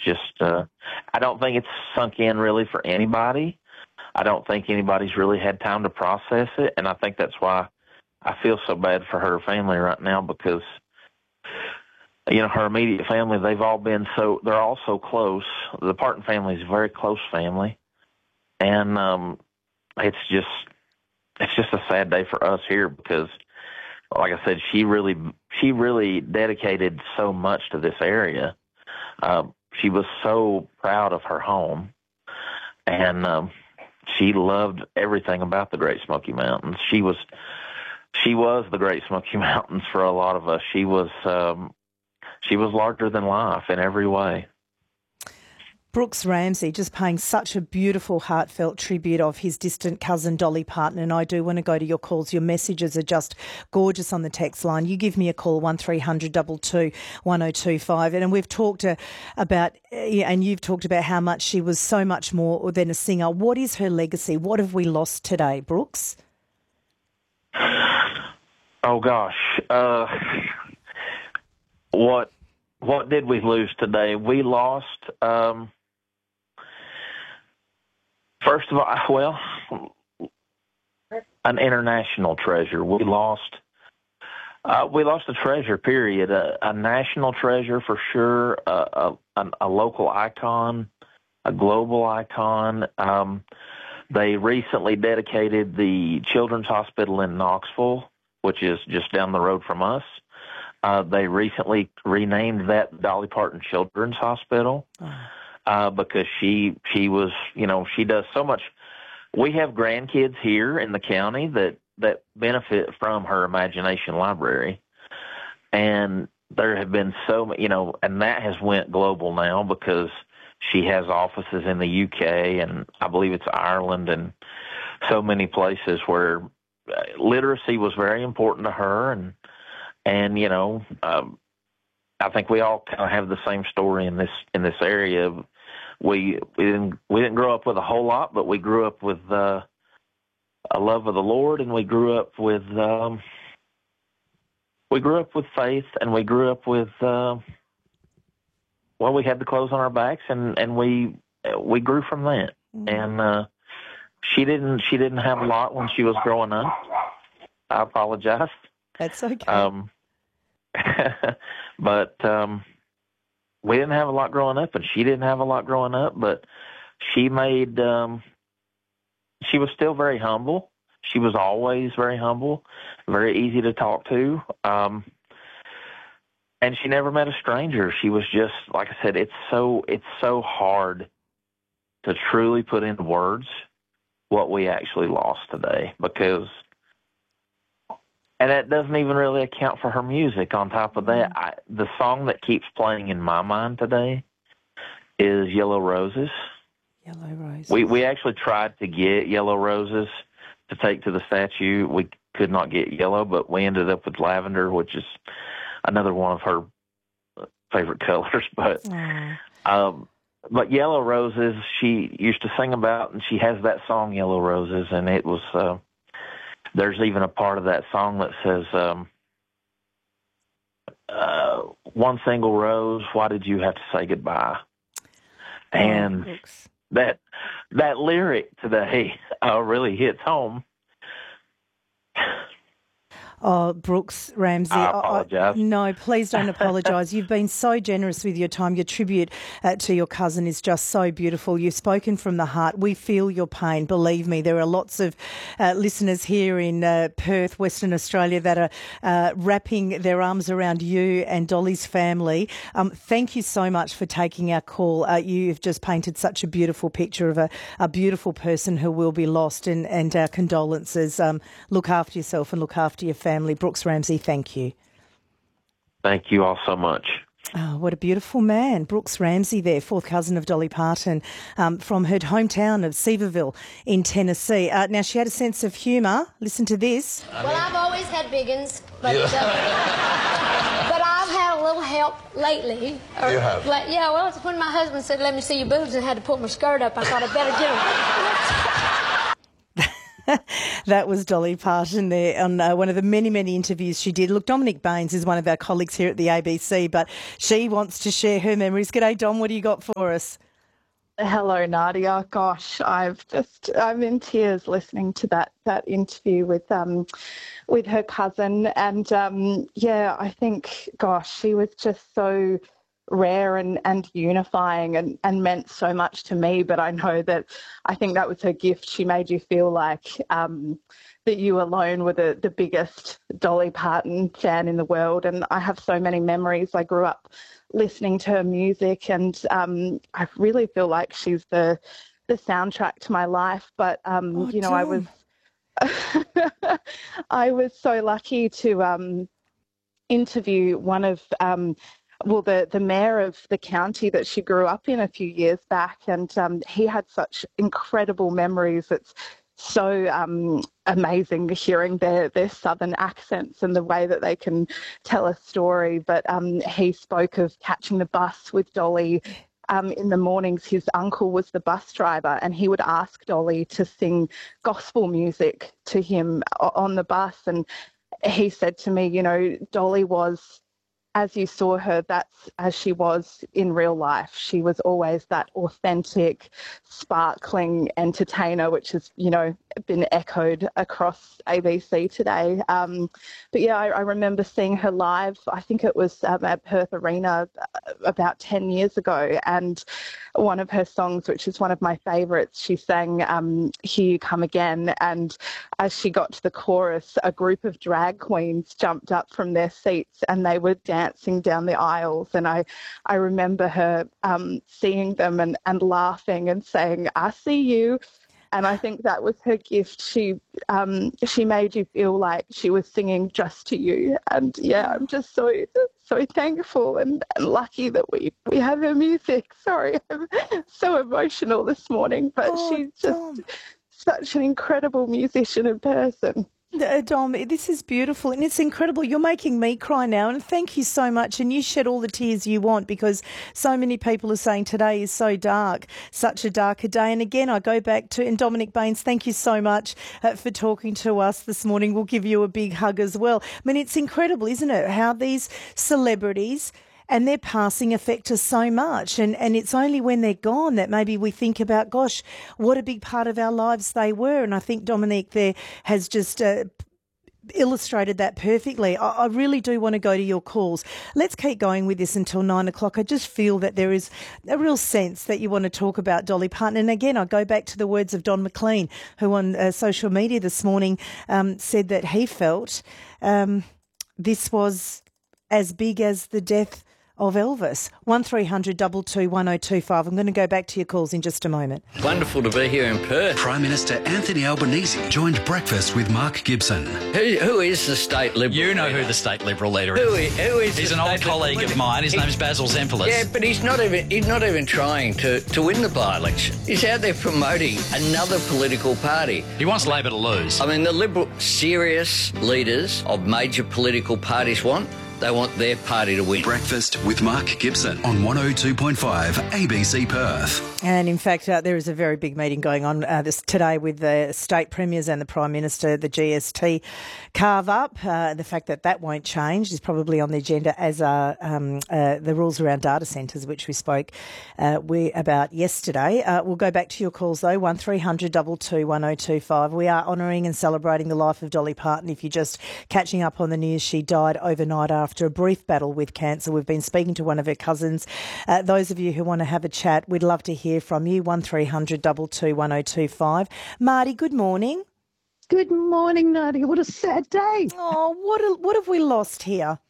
just, I don't think it's sunk in really for anybody. I don't think anybody's really had time to process it, and I think that's why I feel so bad for her family right now, because, you know, her immediate family, they're all so close. The Parton family is a very close family, and it's just a sad day for us here because, like I said, she really dedicated so much to this area. She was so proud of her home, and she loved everything about the Great Smoky Mountains. She was the Great Smoky Mountains for a lot of us. She was larger than life in every way. Brooks Ramsey just paying such a beautiful, heartfelt tribute of his distant cousin Dolly Parton, and I do want to go to your calls. Your messages are just gorgeous on the text line. You give me a call, 1300 22 1025, and we've talked about, and you've talked about how much she was so much more than a singer. What is her legacy? What have we lost today, Brooks? Oh gosh, what did we lose today? We lost. First of all, well, an international treasure. We lost a treasure, period. A national treasure for sure, a local icon, a global icon. They recently dedicated the Children's Hospital in Knoxville, which is just down the road from us. They recently renamed that Dolly Parton Children's Hospital. Because she was, you know, she does so much. We have grandkids here in the county that benefit from her Imagination Library. And there have been you know, and that has went global now because she has offices in the UK and I believe it's Ireland and so many places where literacy was very important to her. And you know, I think we all kind of have the same story in this area. We didn't grow up with a whole lot, but we grew up with a love of the Lord, and we grew up with faith, and we grew up with we had the clothes on our backs, and we grew from that. And she didn't have a lot when she was growing up. I apologize. That's okay. But we didn't have a lot growing up, and she didn't have a lot growing up, but she was still very humble. She was always very humble, very easy to talk to. And she never met a stranger. She was just, like I said, it's so hard to truly put into words what we actually lost today, because and that doesn't even really account for her music. On top of that, the song that keeps playing in my mind today is Yellow Roses. Yellow Roses. We actually tried to get Yellow Roses to take to the statue. We could not get yellow, but we ended up with lavender, which is another one of her favorite colors. But Yellow Roses, she used to sing about, and she has that song Yellow Roses, and it was... there's even a part of that song that says, one single rose, why did you have to say goodbye? And that lyric today really hits home. Oh, Brooks Ramsey. I apologise. No, please don't apologise. You've been so generous with your time. Your tribute to your cousin is just so beautiful. You've spoken from the heart. We feel your pain. Believe me, there are lots of listeners here in Perth, Western Australia, that are wrapping their arms around you and Dolly's family. Thank you so much for taking our call. You've just painted such a beautiful picture of a beautiful person who will be lost, and our condolences. Look after yourself and look after your family. Brooks Ramsey, thank you. Thank you all so much. Oh, what a beautiful man. Brooks Ramsey there, fourth cousin of Dolly Parton, from her hometown of Seaverville in Tennessee. Now, she had a sense of humour. Listen to this. Well, I've always had big uns, but I've had a little help lately. You have? Yeah, well, when my husband said, let me see your boobs, and had to pull my skirt up, I thought I'd better get them. That was Dolly Parton there on one of the many, many interviews she did. Look, Dominic Baines is one of our colleagues here at the ABC, but she wants to share her memories. G'day, Dom. What do you got for us? Hello, Nadia. Gosh, I'm in tears listening to that interview with her cousin, and I think, gosh, she was just so rare and unifying and meant so much to me. But I think that was her gift. She made you feel like that you alone were the biggest Dolly Parton fan in the world. And I have so many memories. I grew up listening to her music, and I really feel like she's the soundtrack to my life. But I was so lucky to interview one of the mayor of the county that she grew up in a few years back, and he had such incredible memories. It's so amazing hearing their southern accents and the way that they can tell a story. But he spoke of catching the bus with Dolly in the mornings. His uncle was the bus driver, and he would ask Dolly to sing gospel music to him on the bus. And he said to me, Dolly was, as you saw her, that's as she was in real life. She was always that authentic, sparkling entertainer, which has, been echoed across ABC today. I remember seeing her live. I think it was at Perth Arena about 10 years ago. And one of her songs, which is one of my favourites, she sang Here You Come Again. And as she got to the chorus, a group of drag queens jumped up from their seats and they were dancing down the aisles. And I remember her seeing them and laughing and saying, I see you. And I think that was her gift. She made you feel like she was singing just to you. And I'm just so thankful and lucky that we have her music. Sorry, I'm so emotional this morning, but she's just such an incredible musician and person. Dom, this is beautiful and it's incredible. You're making me cry now, and thank you so much. And you shed all the tears you want, because so many people are saying today is so dark, such a darker day. And again, I go back to, and Dominic Baines, thank you so much for talking to us this morning. We'll give you a big hug as well. I mean, it's incredible, isn't it, how these celebrities and their passing affect us so much. And it's only when they're gone that maybe we think about, gosh, what a big part of our lives they were. And I think Dominic there has just illustrated that perfectly. I really do want to go to your calls. Let's keep going with this until 9 o'clock. I just feel that there is a real sense that you want to talk about Dolly Parton. And again, I go back to the words of Don McLean, who on social media this morning said that he felt this was as big as the death of Elvis. 1300 222 1025. I'm going to go back to your calls in just a moment. Wonderful to be here in Perth. Prime Minister Anthony Albanese joined Breakfast with Mark Gibson. Who is the state Liberal You know leader? who the state Liberal leader Who is. is He's the an old state colleague Liberal of mine. His name's Basil Zempilas. Yeah, but he's not even trying to win the by-election. He's out there promoting another political party. He wants Labor to lose. I mean, the Liberal, serious leaders of major political parties they want their party to win. Breakfast with Mark Gibson on 102.5 ABC Perth. And in fact, there is a very big meeting going on today with the state premiers and the Prime Minister. The GST carve up. The fact that won't change is probably on the agenda, as are the rules around data centres, which we spoke about yesterday. We'll go back to your calls though, 1300 222 1025. We are honouring and celebrating the life of Dolly Parton. If you're just catching up on the news, she died overnight after a brief battle with cancer. We've been speaking to one of her cousins. Those of you who want to have a chat, we'd love to hear from you. 1300 222 1025. Marty, good morning. Good morning, Nadia. What a sad day. Oh, what have we lost here?